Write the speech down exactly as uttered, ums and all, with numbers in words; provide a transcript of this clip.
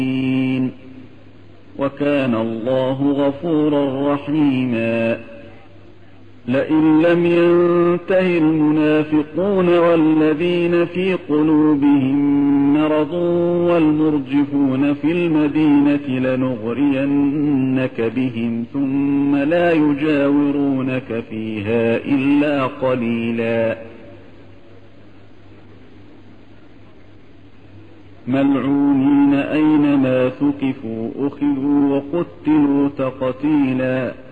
وكان الله غفورا رحيما. لئن لم ينته المنافقون والذين في قلوبهم مرض والمرجفون في المدينة لنغرينك بهم ثم لا يجاورونك فيها إلا قليلا. ملعونين أينما ثقفوا أخذوا وقتلوا تقتيلا.